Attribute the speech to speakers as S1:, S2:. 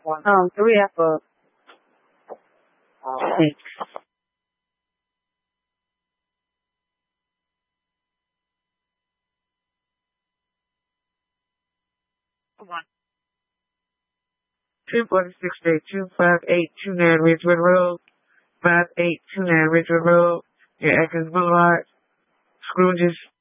S1: Three apple. Six. One. 246 258 29 Ridgewood Road, 5829 Ridgewood Road, near Atkins Boulevard, Scrooge's.